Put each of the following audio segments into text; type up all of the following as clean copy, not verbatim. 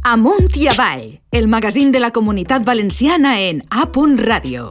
Amunt i avall, el magazín de la Comunitat Valenciana en A.Radio.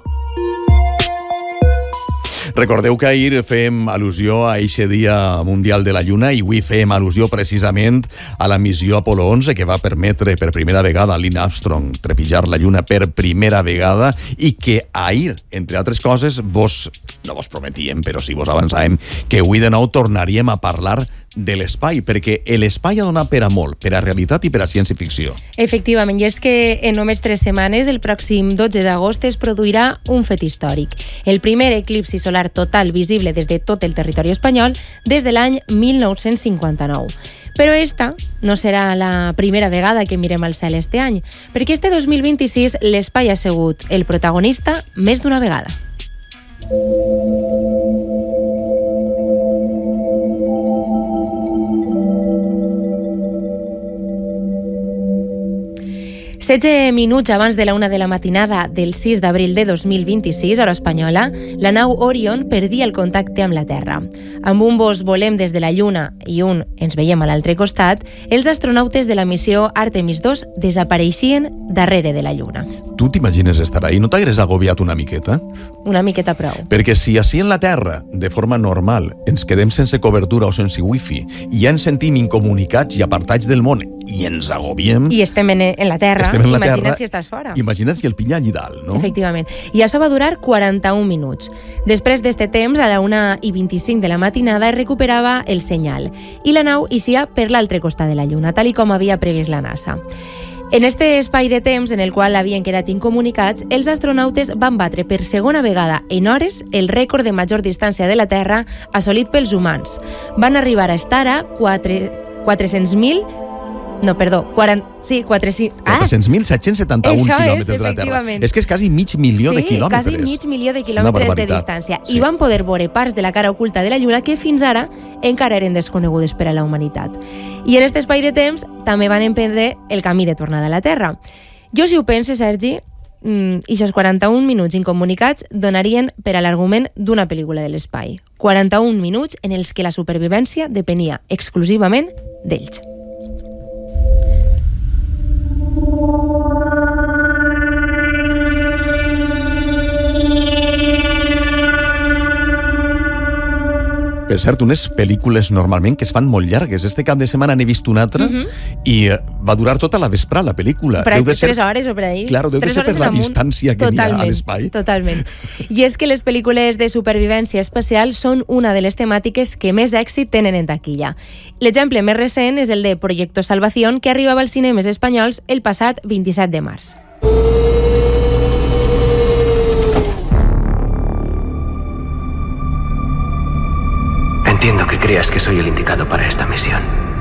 Recordeu que ahir fèiem al·lusió a eixe Dia Mundial de la Lluna i avui fèiem al·lusió precisament a la missió Apolo 11 que va permetre per primera vegada a Neil Armstrong trepitjar la Lluna per primera vegada i que ahir, entre altres coses, no vos prometíem, però sí vos avançàvem que avui de nou tornaríem a parlar de l'espai, perquè l'espai ha donat per a molt, per a realitat i per a ciència-ficció. Efectivament, i és que en només 3 setmanes, el pròxim 12 d'agost, es produirà un fet històric. El primer eclipsi solar total visible des de tot el territori espanyol des de l'any 1959. Però esta no serà la primera vegada que mirem al cel este any, perquè este 2026 l'espai ha sigut el protagonista més d'una vegada. 16 minuts abans de la 1 de la matinada del 6 d'abril de 2026, hora espanyola, la nau Orion perdia el contacte amb la Terra. Amb un vos volem des de la Lluna i un ens veiem a l'altre costat, els astronautes de la missió Artemis II desapareixien darrere de la Lluna. Tu t'imagines estar ahí? No t'hagués agobiat una miqueta? Una miqueta prou. Perquè si així en la Terra, de forma normal, ens quedem sense cobertura o sense wifi i ja ens sentim incomunicats i apartats del món i ens agobiem... I estem en la Terra. Imagina't si estàs fora. Imagina't si el pinya allà dalt, no? Efectivament. I això va durar 41 minuts. Després d'este temps, a la 1:25 de la matinada, es recuperava el senyal i la nau eixia per l'altre costat de la Lluna, tal com havia previst la NASA. En este espai de temps en el qual havien quedat incomunicats, els astronautes van batre per segona vegada en hores el rècord de major distància de la Terra assolit pels humans. Van arribar a estar a 400.771 quilòmetres de la Terra. És que és quasi mig milió de quilòmetres. Sí, quasi mig milió de quilòmetres de distància. I van poder veure parts de la cara oculta de la Lluna que fins ara encara eren desconegudes per a la humanitat. I en aquest espai de temps també van emprendre el camí de tornada a la Terra. Jo, si ho penso, Sergi, i aquests 41 minuts incomunicats donarien per a l'argument d'una pel·lícula de l'espai. 41 minuts en els que la supervivència depenia exclusivament d'ells. Per cert, unes pel·lícules normalment que es fan molt llargues. Este cap de setmana n'he vist una altra i va durar tota la vesprà, la pel·lícula. Per 3 hores o per ahí. Claro, deu de ser per la distància que n'hi ha a l'espai. Totalment. I és que les pel·lícules de supervivència espacial són una de les temàtiques que més èxit tenen en taquilla. L'exemple més recent és el de Proyecto Salvación, que arribava als cinemes espanyols el passat 27 de març. Entiendo que creas que soy el indicado para esta misión.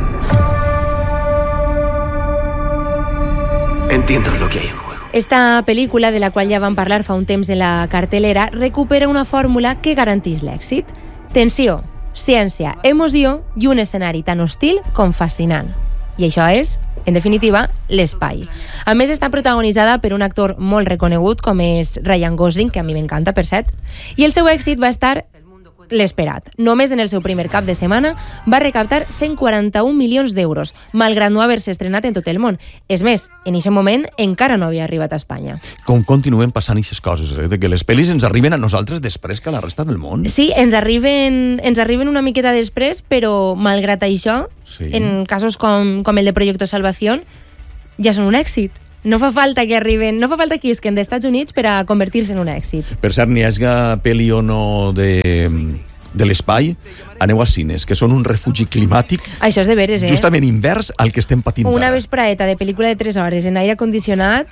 Entiendo lo que hay en juego. Esta pel·lícula, de la qual ja vam parlar fa un temps en la cartelera, recupera una fórmula que garanteix l'èxit. Tensió, ciència, emoció i un escenari tan hostil com fascinant. I això és, en definitiva, l'espai. A més, està protagonitzada per un actor molt reconegut com és Ryan Gosling, que a mi m'encanta, per cert, i el seu èxit va estar l'esperat. Només en el seu primer cap de setmana va recaptar 141 milions d'euros, malgrat no haver-se estrenat en tot el món. És més, en aquest moment encara no havia arribat a Espanya. Com continuen passant aquestes coses, de que les pel·lis ens arriben a nosaltres després que a la resta del món? Sí, ens arriben una miqueta després, però malgrat això, en casos com el de Proyecto Salvación, ja són un èxit. No fa falta que isquen dels Estats Units per a convertir-se en un èxit. Per cert, n'hi hagi pel·li o no de l'espai, aneu a cines, que són un refugi climàtic. Això és de veres, justament invers al que estem patint ara. Una vespraeta de pel·lícula de 3 hores en aire condicionat...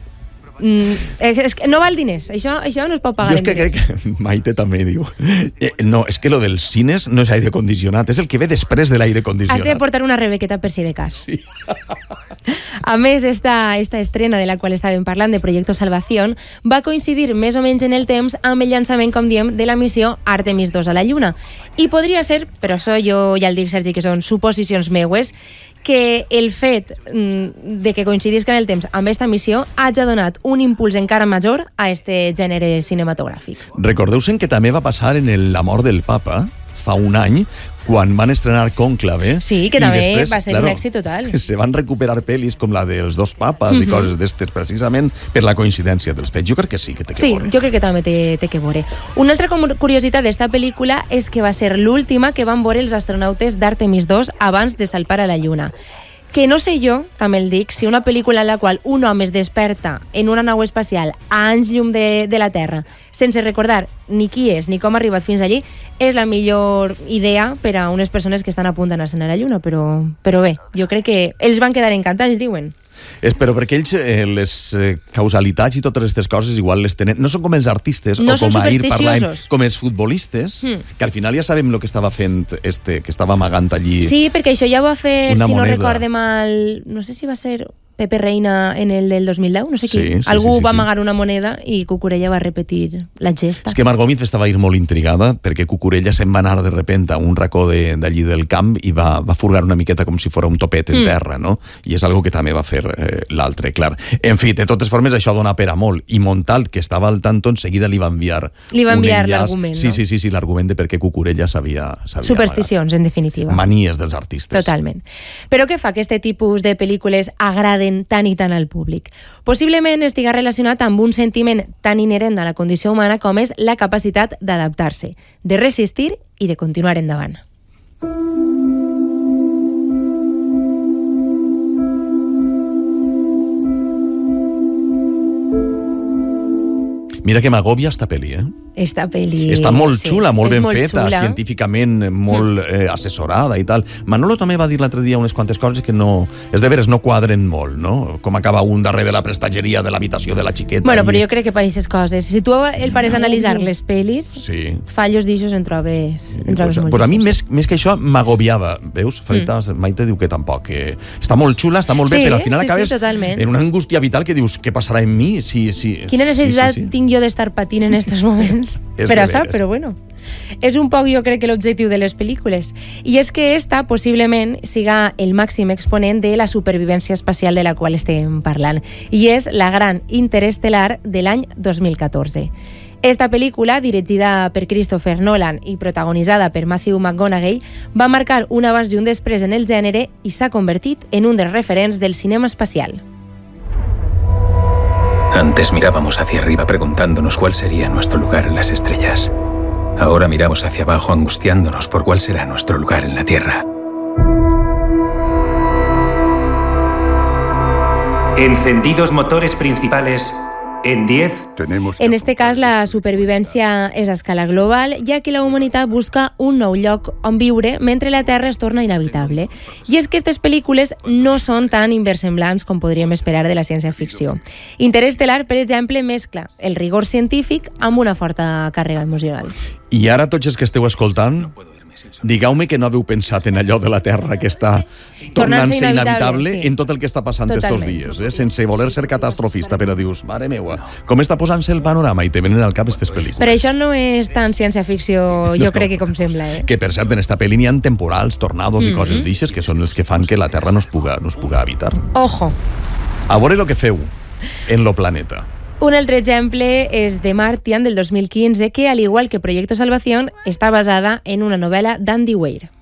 és que no val diners, això no es pot pagar. Jo és que crec que Maite també diu no, és que lo dels cines no és aire condicionat, és el que ve després de l'aire condicionat. Has de portar una rebequeta per si de cas. Sí. A més, esta estrena de la qual estàvem parlant, de Proyecto Salvación, va coincidir més o menys en el temps amb el llançament, com diem, de la missió Artemis II a la Lluna. I podria ser, però això jo ja el dic, Sergi, que són suposicions meues, que el fet de que coincidisca en el temps amb aquesta missió hagi donat un impuls encara major a este gènere cinematogràfic. Recordeu-se'n que també va passar en la mort del Papa, fa un any, quan van estrenar Cònclave... Sí, que també després, va ser un èxit total. Se van recuperar pel·lis com la dels dos papes i coses d'estes, precisament per la coincidència dels fets. Jo crec que sí que té que veure. Sí, jo crec que també té que veure. Una altra curiositat d'esta pel·lícula és que va ser l'última que van veure els astronautes d'Artemis 2 abans de salpar a la Lluna. Que no sé jo, també el dic, si una pel·lícula en la qual un home es desperta en una nau espacial a anys llum de la Terra, sense recordar ni qui és ni com ha arribat fins allí, és la millor idea per a unes persones que estan a punt d'anar-se'n a la Lluna, però bé, jo crec que ells van quedar encantats, diuen. Però perquè ells les causalitats i totes aquestes coses igual les tenen... No són com els artistes, no o com ahir parlàvem, supersticiosos. com els futbolistes, que al final ja sabem el que estava fent que estava amagant allí. Sí, perquè això ja ho va fer, una si moneda. no recorde mal, no sé si va ser Pepe Reina en el del 2010, no sé qui. Sí, Algú va amagar una moneda i Cucurella va repetir la gesta. És que Margot Mitz estava ahir molt intrigada perquè Cucurella se'n va anar de repente a un racó d'allí del camp i va furgar una miqueta com si fos un topet en terra, no? I és algo que també va fer l'altre, clar. En fi, de totes formes, això dona per a molt. I Montal, que estava al tanto, en seguida li va enviar l'argument, no? Sí, l'argument de per què Cucurella s'havia supersticions, en definitiva. Manies dels artistes. Totalment. Però què fa que aquest tipus de pel·lícules agraden tant i tant al públic? Possiblement estiga relacionat amb un sentiment tan inherent a la condició humana com és la capacitat d'adaptar-se, de resistir i de continuar endavant. Mira que m'agòbia esta pel·li, Esta pel·li... Està molt xula, molt ben molt feta, xula. científicament molt assessorada i tal. Manolo també va dir l'altre dia unes quantes coses que no... És de veres, no quadren molt, no? Com acaba un darrere de la prestatgeria de l'habitació de la xiqueta. Bueno, però jo crec que per aquestes coses, si tu el pares a analitzar les pel·lis, fallos d'aixos en trobes moltíssims. Pues a mi, més que això, m'agobiava. Veus? Maite diu que tampoc. Està molt xula, està molt bé, però al final acabes en una angústia vital que dius, què passarà en mi? Quina necessitat tinc jo d'estar patint en aquests moments? Per això, però bueno. És un poc, jo crec, que l'objectiu de les pel·lícules. I és que esta, possiblement, siga el màxim exponent de la supervivència espacial de la qual estem parlant. I és la gran Interestel·lar de l'any 2014. Esta pel·lícula, dirigida per Christopher Nolan i protagonitzada per Matthew McConaughey, va marcar un abans i un després en el gènere i s'ha convertit en un dels referents del cinema espacial. Antes mirábamos hacia arriba preguntándonos cuál sería nuestro lugar en las estrellas. Ahora miramos hacia abajo angustiándonos por cuál será nuestro lugar en la Tierra. Encendidos motores principales en 10. En este cas, la supervivència és a escala global, ja que la humanitat busca un nou lloc on viure mentre la Terra es torna inhabitable. I és que aquestes pel·lícules no són tan inversemblants com podríem esperar de la ciència-ficció. Interestel·lar, per exemple, mescla el rigor científic amb una forta càrrega emocional. I ara, tots els que esteu escoltant, digueu-me que no haveu pensat en allò de la Terra que està tornant-se inhabitable en tot el que està passant estos dies, sense voler ser catastrofista, però dius, mare meua, com està posant-se el panorama i te venen al cap aquestes pel·lícules. Però això no és tan ciència-ficció, jo crec que com sembla. Que, per cert, en esta pel·li n'hi ha temporals, tornados i coses d'ixes que són els que fan que la Terra no es puga habitar. Ojo! A veure el que feu en lo planeta. Un altre exemple és The Martian, del 2015, que, al igual que Proyecto Salvación, està basada en una novel·la d'Andy Weir.